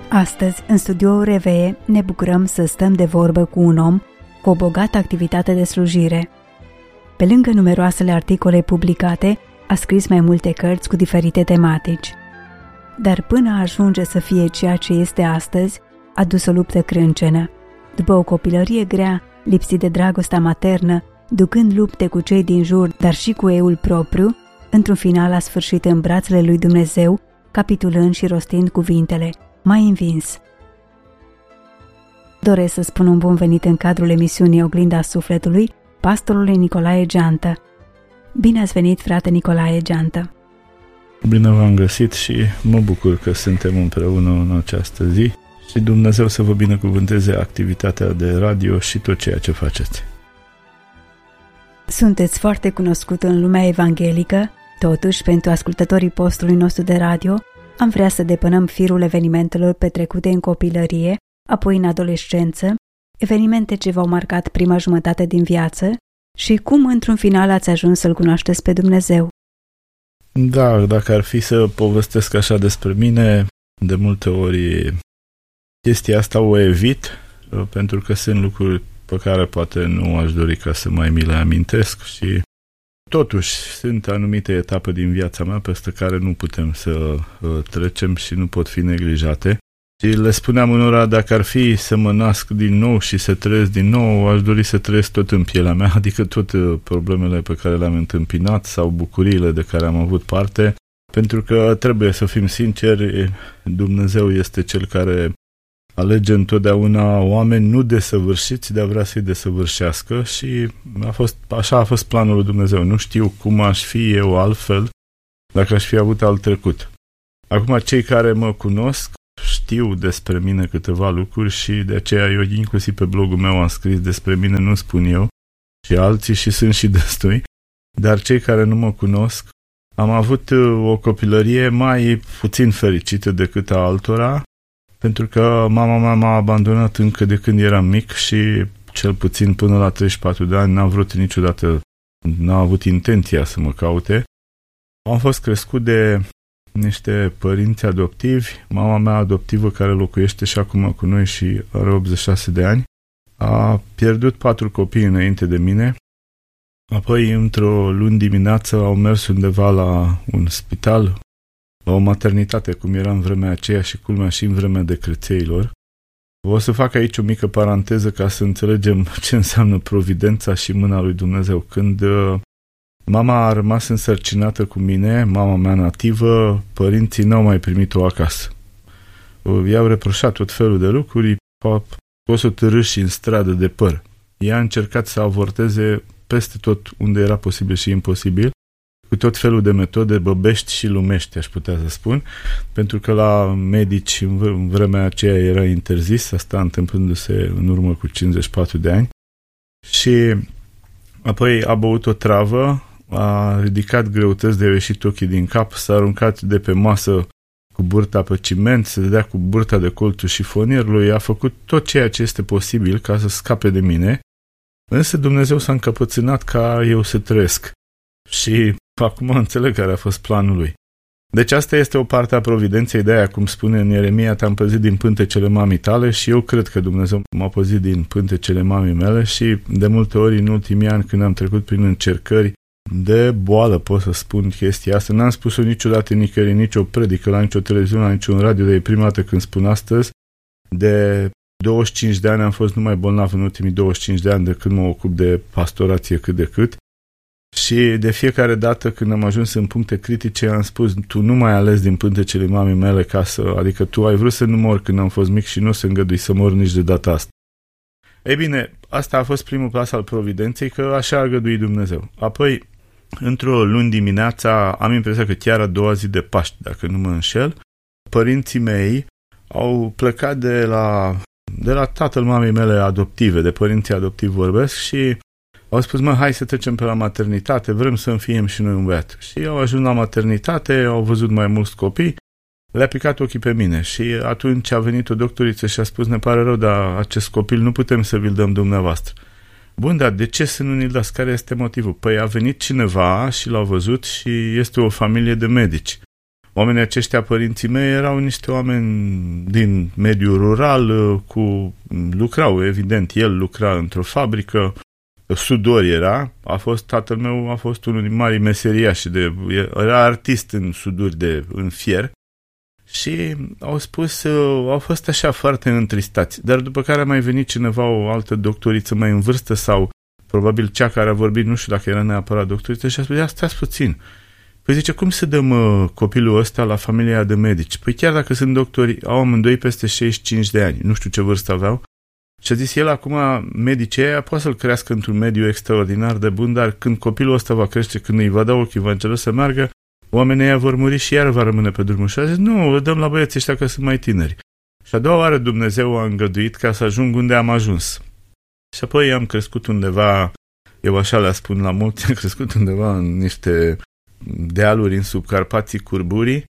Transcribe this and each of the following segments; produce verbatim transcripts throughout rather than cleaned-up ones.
Astăzi, în studioul R V E, ne bucurăm să stăm de vorbă cu un om cu o bogată activitate de slujire. Pe lângă numeroasele articole publicate, a scris mai multe cărți cu diferite tematici. Dar până a ajunge să fie ceea ce este astăzi, a dus o luptă crâncenă. După o copilărie grea, lipsit de dragostea maternă, ducând lupte cu cei din jur, dar și cu eul propriu, într-un final a sfârșit în brațele lui Dumnezeu, capitulând și rostind cuvintele: "M-ai învins". Doresc să spun un bun venit în cadrul emisiunii Oglinda Sufletului pastorului Nicolae Geantă. Bine ați venit, frate Nicolae Geantă! Bine v-am găsit și mă bucur că suntem împreună în această zi și Dumnezeu să vă binecuvânteze activitatea de radio și tot ceea ce faceți. Sunteți foarte cunoscut în lumea evanghelică, totuși, pentru ascultătorii postului nostru de radio, am vrea să depănăm firul evenimentelor petrecute în copilărie, apoi în adolescență, evenimente ce v-au marcat prima jumătate din viață și cum, într-un final, ați ajuns să-L cunoașteți pe Dumnezeu. Da, dacă ar fi să povestesc așa despre mine, de multe ori chestia asta o evit, pentru că sunt lucruri pe care poate nu aș dori ca să mai mi le amintesc și totuși sunt anumite etape din viața mea peste care nu putem să trecem și nu pot fi neglijate. Și le spuneam unora, dacă ar fi să mă nasc din nou și să trăiesc din nou, aș dori să trăiesc tot în pielea mea, adică toate problemele pe care le-am întâmpinat sau bucuriile de care am avut parte, pentru că trebuie să fim sinceri, Dumnezeu este Cel care alege întotdeauna oameni nu desăvârșiți, dar vrea să-i desăvârșească și a fost, așa a fost planul lui Dumnezeu. Nu știu cum aș fi eu altfel dacă aș fi avut alt trecut. Acum, cei care mă cunosc știu despre mine câteva lucruri și de aceea eu inclusiv pe blogul meu am scris despre mine, nu spun eu, și alții și sunt și destui, dar cei care nu mă cunosc, am avut o copilărie mai puțin fericită decât a altora, pentru că mama mea m-a abandonat încă de când eram mic și cel puțin până la treizeci și patru de ani n-a vrut niciodată, n-a avut intenția să mă caute. Am fost crescut de niște părinți adoptivi. Mama mea adoptivă, care locuiește și acum cu noi și are optzeci și șase de ani, a pierdut patru copii înainte de mine. Apoi, într-o luni dimineață, au mers undeva la un spital, la o maternitate, cum era în vremea aceea și culmea și în vremea decrețeilor. O să fac aici o mică paranteză ca să înțelegem ce înseamnă providența și mâna lui Dumnezeu. Când mama a rămas însărcinată cu mine, mama mea nativă, părinții n-au mai primit-o acasă. I-au reproșat tot felul de lucruri, a fost-o târâși în stradă de păr. Ea a încercat să avorteze peste tot unde era posibil și imposibil, cu tot felul de metode băbești și lumești, aș putea să spun, pentru că la medici în vremea aceea era interzis, asta întâmplându-se în urmă cu cincizeci și patru de ani. Și apoi a băut o travă, a ridicat greutăți de a ieșit ochii din cap, s-a aruncat de pe masă cu burta pe ciment, se dădea cu burta de colțul șifonierului, a făcut tot ceea ce este posibil ca să scape de mine, însă Dumnezeu s-a încăpățânat ca eu să trăiesc. Și acum înțeleg care a fost planul lui. Deci asta este o parte a providenței, de aia, cum spune în Ieremia, te-am păzit din pântecele mamii tale și eu cred că Dumnezeu m-a păzit din pântecele mamii mele și de multe ori în ultimii ani, când am trecut prin încercări de boală, pot să spun chestia asta, n-am spus-o niciodată nicăieri, nicio predică, la nicio televiziune, la niciun radio, de prima dată când spun astăzi. De douăzeci și cinci de ani am fost numai bolnav în ultimii douăzeci și cinci de ani de când mă ocup de pastorație cât de cât. Și de fiecare dată când am ajuns în puncte critice am spus, tu nu mai ales din pântecele mamei mele ca să, adică tu ai vrut să nu mor când am fost mic și nu să îngădui să mor nici de data asta. Ei bine, asta a fost primul pas al providenței, că așa a găduit Dumnezeu. Apoi, într-o luni dimineața, am impresia că chiar a doua zi de Paști, dacă nu mă înșel, părinții mei au plecat de la, de la tatăl mamei mele adoptive, de părinții adoptivi vorbesc, și au spus, mă, hai să trecem pe la maternitate, vrem să înfiem și noi un băiat. Și au ajuns la maternitate, au văzut mai mulți copii, le-a picat ochii pe mine și atunci a venit o doctoriță și a spus, ne pare rău, dar acest copil nu putem să vi-l dăm dumneavoastră. Bun, dar de ce să nu ni-l dați? Care este motivul? Păi a venit cineva și l-a văzut și este o familie de medici. oamenii aceștia, părinții mei, erau niște oameni din mediul rural, cu lucrau, evident, el lucra într-o fabrică, sudor era, a fost, tatăl meu a fost unul din mari meseriași, de, era artist în suduri de, în fier, și au spus, au fost așa foarte întristați, dar după care a mai venit cineva, o altă doctoriță mai în vârstă sau probabil cea care a vorbit, nu știu dacă era neapărat doctoriță, și a spus, ia stați puțin. Păi zice, cum să dăm uh, copilul ăsta la familia de medici? Păi chiar dacă sunt doctori, au amândoi peste șaizeci și cinci de ani, nu știu ce vârstă aveau. Și a zis, el acum, medicii aia, poate să-l crească într-un mediu extraordinar de bun, dar când copilul ăsta va crește, când îi va da ochii, va încerca să meargă, oamenii aia vor muri și iar va rămâne pe drumul. Și a zis, nu, o dăm la băieții ăștia că sunt mai tineri. Și a doua oară Dumnezeu a îngăduit ca să ajung unde am ajuns. Și apoi am crescut undeva, eu așa le spun la mulți, am crescut undeva în niște dealuri în Subcarpații Curburii,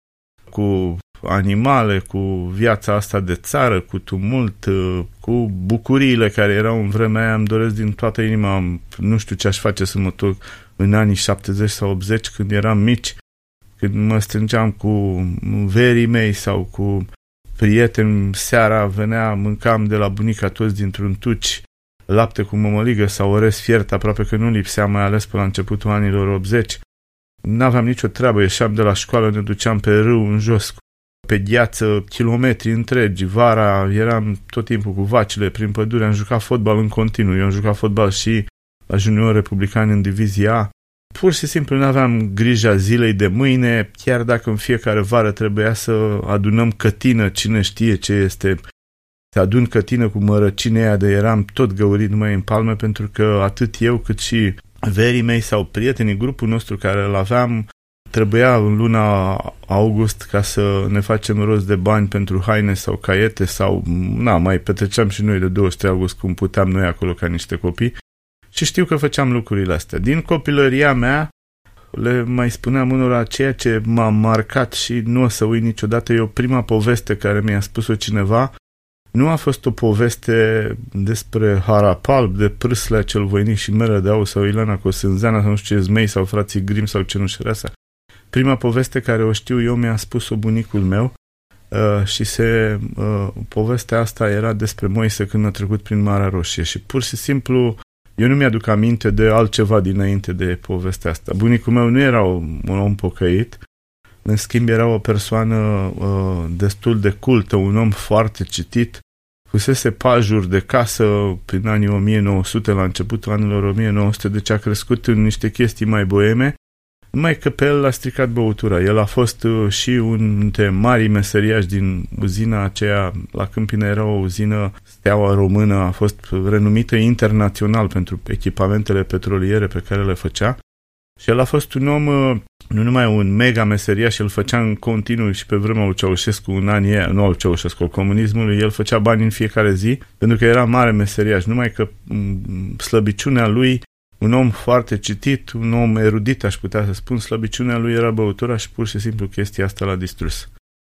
cu animale, cu viața asta de țară, cu tumult, cu bucuriile care erau în vremea aia. Îmi doresc din toată inima, nu știu ce aș face să mă duc în anii șaptezeci sau optzeci, când eram mici, când mă strângeam cu verii mei sau cu prieteni, seara venea, mâncam de la bunica toți dintr-un tuci lapte cu mămăligă sau orez fiert, aproape că nu lipsea, mai ales până la începutul anilor optzeci. N-aveam nicio treabă, ieșeam de la școală, ne duceam pe râu în jos, pe gheață, kilometri întregi, vara eram tot timpul cu vacile prin pădure, am jucat fotbal în continuu, eu am jucat fotbal și la junior republican în divizia A. Pur și simplu nu aveam grija zilei de mâine, chiar dacă în fiecare vară trebuia să adunăm cătină, cine știe ce este, să adun cătină cu mărăcine aia, de eram tot găurit numai în palme, pentru că atât eu cât și verii mei sau prietenii, grupul nostru care îl aveam, trebuia în luna august ca să ne facem rost de bani pentru haine sau caiete sau, na, mai petreceam și noi de douăzeci și trei august cum puteam noi acolo ca niște copii. Și știu că făceam lucrurile astea. Din copilăria mea, le mai spuneam unora, ceea ce m-a marcat și nu o să uit niciodată, e o prima poveste care mi-a spus-o cineva. Nu a fost o poveste despre Harapalb, de Prâslea cel voinic și Meră de Aur sau Ileana Cosânzeana sau nu știu ce, Zmei sau Frații Grim sau Cenușăreasa. Prima poveste care o știu eu mi-a spus-o bunicul meu uh, și se, uh, povestea asta era despre Moise când a trecut prin Marea Roșie și pur și simplu eu nu mi-aduc aminte de altceva dinainte de povestea asta. Bunicul meu nu era un om pocăit, în schimb era o persoană uh, destul de cultă, un om foarte citit, fusese pajur de casă prin anii o mie nouă sute, la începutul anilor o mie nouă sute, deci a crescut în niște chestii mai boeme, numai că pe el l-a stricat băutura. El a fost uh, și un dintre mari meseriași din uzina aceea, la Câmpina era o uzină, Steaua Română, a fost renumită internațional pentru echipamentele petroliere pe care le făcea. Și el a fost un om, nu numai un mega meseriaș, el făcea în continuu și pe vremea lui Ceaușescu, în anii aia, nu al Ceaușescu, al comunismului, el făcea bani în fiecare zi, pentru că era mare meseriaș, numai că slăbiciunea lui, un om foarte citit, un om erudit, aș putea să spun, slăbiciunea lui era băutura și pur și simplu chestia asta l-a distrus.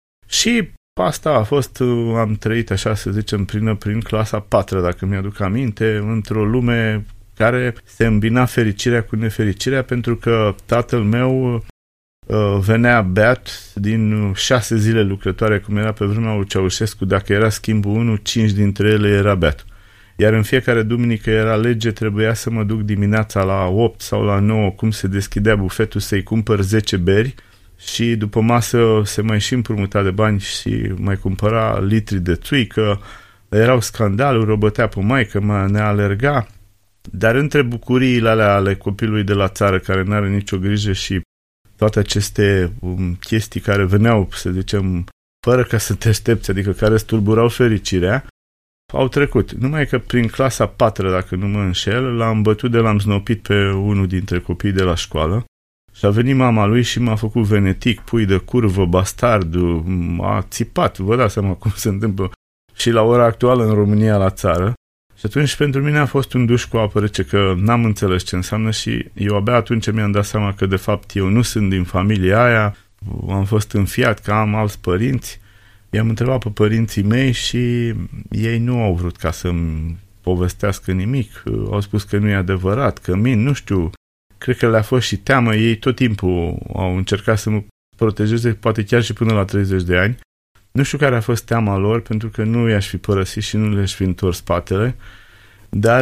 Și asta a fost, am trăit așa să zicem, prin, prin clasa a patra, dacă mi-aduc aminte, într-o lume care se îmbina fericirea cu nefericirea, pentru că tatăl meu uh, venea beat din șase zile lucrătoare, cum era pe vremea lui Ceaușescu, dacă era schimbul unu, cinci dintre ele era beat. Iar în fiecare duminică era lege, trebuia să mă duc dimineața la opt sau la nouă, cum se deschidea bufetul, să-i cumpăr zece beri și după masă se mai și împrumuta de bani și mai cumpăra litri de țuică. Erau scandaluri, o bătea pe maică, mă ne alerga. Dar între bucuriile alea ale copilului de la țară, care n-are nicio grijă, și toate aceste um, chestii care veneau, să zicem, fără ca să te aștepți, adică care stulburau fericirea, au trecut. Numai că prin clasa a patra, dacă nu mă înșel, l-am bătut de l-am znopit pe unul dintre copiii de la școală și a venit mama lui și m-a făcut venetic, pui de curvă, bastard, a țipat, vă dați seama cum se întâmplă și la ora actuală în România la țară. Și atunci pentru mine a fost un duș cu apă rece, că n-am înțeles ce înseamnă și eu abia atunci mi-am dat seama că de fapt eu nu sunt din familia aia, am fost înfiat, că am alți părinți. I-am întrebat pe părinții mei și ei nu au vrut ca să-mi povestească nimic, au spus că nu e adevărat, că mint, nu știu, cred că le-a fost și teamă, ei tot timpul au încercat să mă protejeze poate chiar și până la treizeci de ani. Nu știu care a fost teama lor, pentru că nu i-aș fi părăsit și nu le-aș fi întors spatele, dar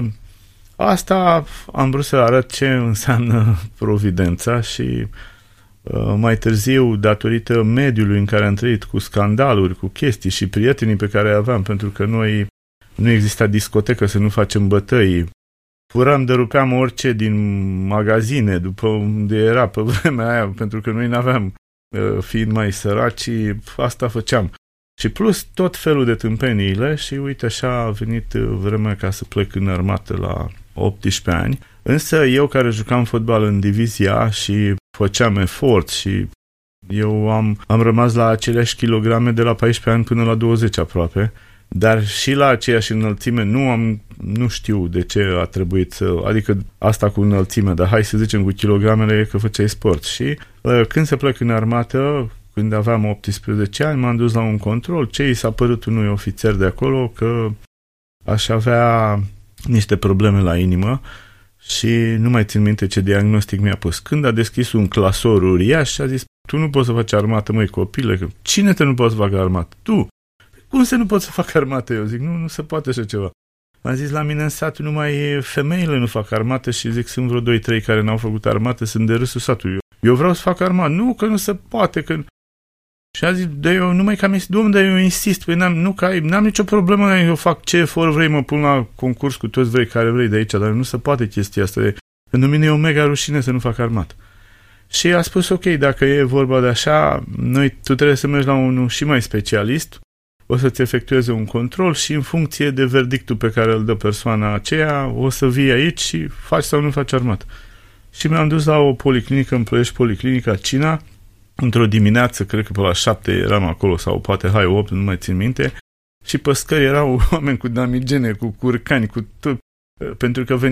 asta am vrut să arăt ce înseamnă providența și mai târziu, datorită mediului în care am trăit, cu scandaluri, cu chestii și prietenii pe care aveam, pentru că noi nu exista discotecă să nu facem bătăi, furam, dărupeam orice din magazine după unde era pe vremea aia, pentru că noi n-aveam, fiind mai săraci, asta făceam. Și plus tot felul de tâmpeniile și uite așa a venit vremea ca să plec în armată la optsprezece ani. Însă eu care jucam fotbal în divizia și făceam efort și eu am, am rămas la aceleași kilograme de la paisprezece ani până la douăzeci aproape, dar și la aceeași înălțime nu am, nu știu de ce a trebuit să, adică asta cu înălțime, dar hai să zicem cu kilogramele e că făceai sport. Și când se plec în armată, când aveam optsprezece ani, m-am dus la un control, ce i s-a părut unui ofițer de acolo că aș avea niște probleme la inimă și nu mai țin minte ce diagnostic mi-a pus. Când a deschis un clasor uriaș și a zis, tu nu poți să faci armată, măi, copile, cine te nu poți să facă armată? Tu! Cum să nu pot să fac armată? Eu zic, nu, nu se poate așa ceva. M-a zis, la mine în sat numai femeile nu fac armată și zic, sunt vreo doi trei care n-au făcut armată, sunt de râsul satului. Eu, eu vreau să fac armată. Nu, că nu se poate, că... Și a zis, de eu numai că am zis, domnule, dar eu insist, păi n-am, nu, că ai, n-am nicio problemă, eu fac ce efort vrei, mă pun la concurs cu toți vrei care vrei de aici, dar nu se poate chestia asta. De... Pentru mine e o mega rușine să nu fac armată. Și a spus, ok, dacă e vorba de așa, noi, tu trebuie să mergi la unul și mai specialist, o să-ți efectueze un control și în funcție de verdictul pe care îl dă persoana aceea, o să vii aici și faci sau nu faci armată. Și mi-am dus la o policlinică în Ploiești, Policlinica Cina, într-o dimineață, cred că pe la șapte eram acolo, sau poate hai opt, nu mai țin minte, și pe scări erau oameni cu damigene, cu curcani, cu tot, pentru că